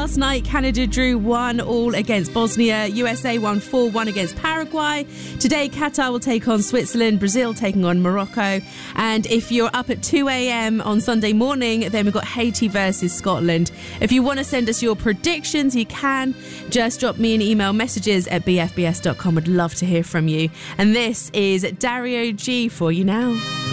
last night, Canada drew 1-1 against Bosnia. USA won 4-1 against Paraguay. Today, Qatar will take on Switzerland. Brazil taking on Morocco. And if you're up at 2 a.m. on Sunday morning, then we've got Haiti versus Scotland. If you want to send us your predictions, you can. Just drop me an email, messages@bfbs.com. I'd love to hear from you. And this is Dario G for you now.